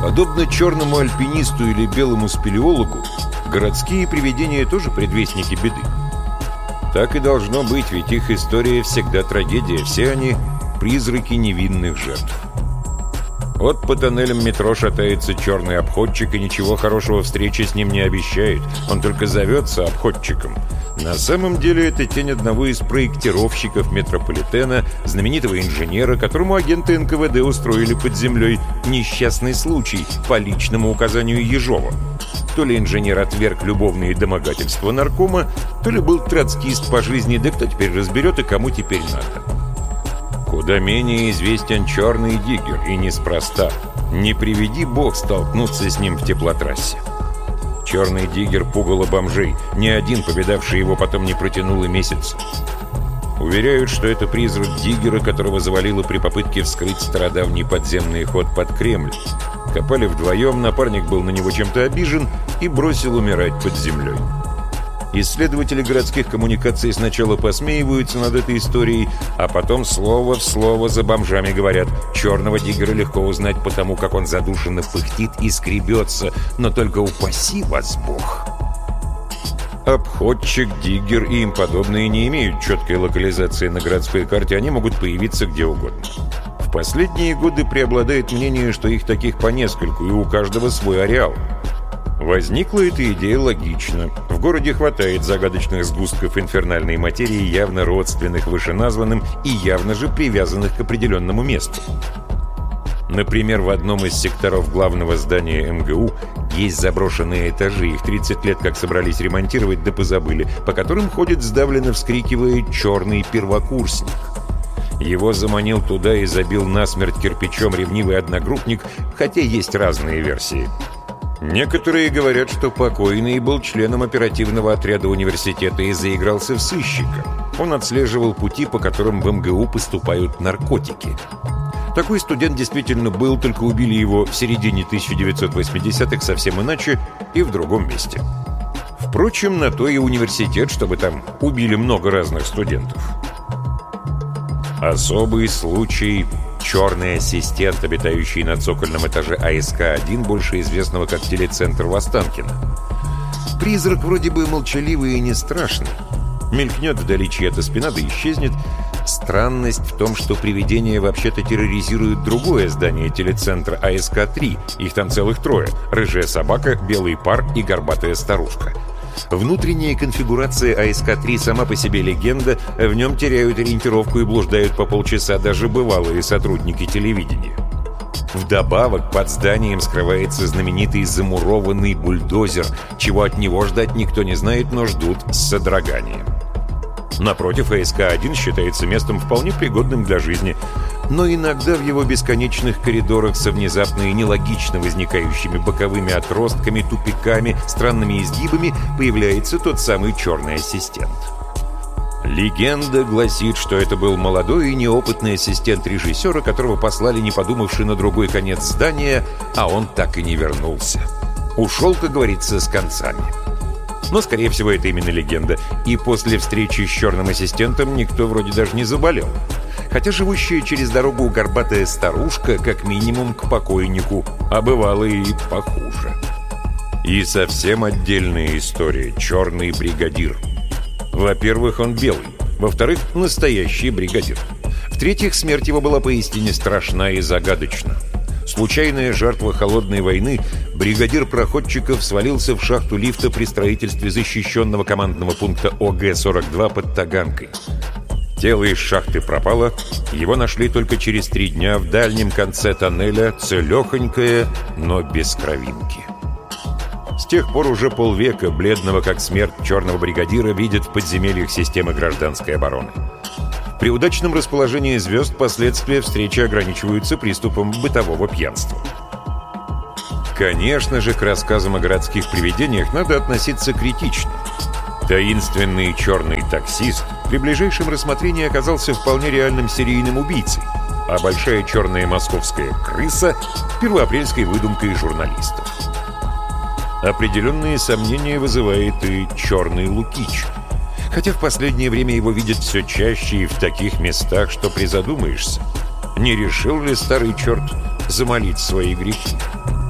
Подобно черному альпинисту или белому спелеологу, городские привидения тоже предвестники беды. Так и должно быть, ведь их история всегда трагедия, все они — призраки невинных жертв. Вот по тоннелям метро шатается черный обходчик, и ничего хорошего встречи с ним не обещает, он только зовется обходчиком. На самом деле это тень одного из проектировщиков метрополитена, знаменитого инженера, которому агенты НКВД устроили под землей несчастный случай по личному указанию Ежова. То ли инженер отверг любовные домогательства наркома, то ли был троцкист по жизни, да кто теперь разберет и кому теперь надо. Куда менее известен черный диггер, и неспроста. Не приведи бог столкнуться с ним в теплотрассе. Черный диггер пугало бомжей, ни один повидавший его потом не протянул и месяца. Уверяют, что это призрак диггера, которого завалило при попытке вскрыть стародавний подземный ход под Кремль. Копали вдвоем, напарник был на него чем-то обижен и бросил умирать под землей. Исследователи городских коммуникаций сначала посмеиваются над этой историей, а потом слово в слово за бомжами говорят: черного диггера легко узнать по тому, как он задушенно пыхтит и скребется, но только упаси вас Бог. Обходчик, диггер и им подобные не имеют четкой локализации на городской карте, они могут появиться где угодно. В последние годы преобладает мнение, что их таких по нескольку, и у каждого свой ареал. Возникла эта идея логично. В городе хватает загадочных сгустков инфернальной материи, явно родственных вышеназванным и явно же привязанных к определенному месту. Например, в одном из секторов главного здания МГУ есть заброшенные этажи, их 30 лет как собрались ремонтировать, да позабыли, по которым ходит, сдавленно вскрикивая, черный первокурсник. Его заманил туда и забил насмерть кирпичом ревнивый одногруппник, хотя есть разные версии. Некоторые говорят, что покойный был членом оперативного отряда университета и заигрался в сыщика. Он отслеживал пути, по которым в МГУ поступают наркотики. Такой студент действительно был, только убили его в середине 1980-х совсем иначе и в другом месте. Впрочем, на то и университет, чтобы там убили много разных студентов. Особый случай — черный ассистент, обитающий на цокольном этаже АСК-1, больше известного как телецентр в Останкино. Призрак вроде бы молчаливый и не страшный. Мелькнет вдали чья-то спина, да исчезнет. Странность в том, что привидения вообще-то терроризируют другое здание телецентра АСК-3. Их там целых трое: рыжая собака, белый пар и горбатая старушка. Внутренняя конфигурация АСК-3 сама по себе легенда, в нем теряют ориентировку и блуждают по полчаса даже бывалые сотрудники телевидения. Вдобавок под зданием скрывается знаменитый замурованный бульдозер, чего от него ждать никто не знает, но ждут с содроганием. Напротив, АСК-1 считается местом вполне пригодным для жизни, но иногда в его бесконечных коридорах со внезапно и нелогично возникающими боковыми отростками, тупиками, странными изгибами появляется тот самый черный ассистент. Легенда гласит, что это был молодой и неопытный ассистент режиссера, которого послали, не подумавши, на другой конец здания, а он так и не вернулся. Ушел, как говорится, с концами. Но, скорее всего, это именно легенда. И после встречи с черным ассистентом никто вроде даже не заболел. Хотя живущая через дорогу горбатая старушка, как минимум, к покойнику, а бывало и похуже. И совсем отдельная история — черный бригадир. Во-первых, он белый. Во-вторых, настоящий бригадир. В-третьих, смерть его была поистине страшна и загадочна. Случайная жертва холодной войны, бригадир проходчиков свалился в шахту лифта при строительстве защищенного командного пункта ОГ-42 под Таганкой. Тело из шахты пропало, его нашли только через 3 дня в дальнем конце тоннеля, целехонькое, но без кровинки. С тех пор уже полвека бледного как смерть черного бригадира видят в подземельях системы гражданской обороны. При удачном расположении звезд последствия встречи ограничиваются приступом бытового пьянства. Конечно же, к рассказам о городских привидениях надо относиться критично. Таинственный черный таксист при ближайшем рассмотрении оказался вполне реальным серийным убийцей, а большая черная московская крыса — первоапрельской выдумкой журналистов. Определенные сомнения вызывает и черный Лукич. Хотя в последнее время его видят все чаще и в таких местах, что призадумаешься, не решил ли старый черт замолить свои грехи.